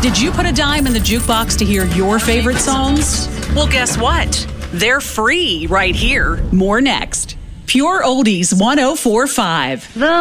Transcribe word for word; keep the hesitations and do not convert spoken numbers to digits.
Did you put a dime in the jukebox to hear your favorite songs? Well, guess what? They're free right here. More next. Pure Oldies one oh four point five. The